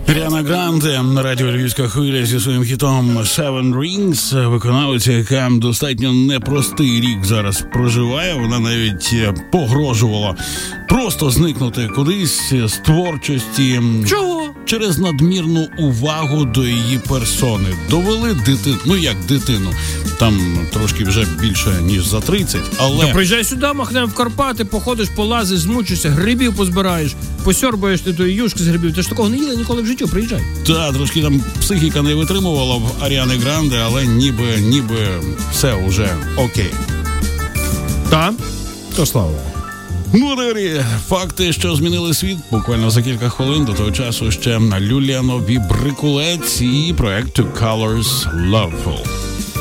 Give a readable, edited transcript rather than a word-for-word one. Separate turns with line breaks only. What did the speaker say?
Аріана Гранде на радіо Львівська хвиля зі своїм хітом Seven Rings. Виконавиця, яка достатньо непростий рік зараз проживає. Вона навіть погрожувала просто зникнути кудись з творчості.
Чого?
Через надмірну увагу до її персони. Довели дитину, ну як дитину, там трошки вже більше, ніж за 30, але...
Та приїжджай сюди, махнемо в Карпати, походиш, полазиш, змучишся, грибів позбираєш, посьорбаєш ти тої юшки з грибів. Ти ж такого не їла ніколи в житті, приїжджай.
Та, трошки там психіка не витримувала в Аріани Гранде, але ніби все уже окей.
Так? То слава Богу.
Ну, диві, факти, що змінили світ, буквально за кілька хвилин. До того часу ще Люліанові Брикулець і проект Two Colors Loveful.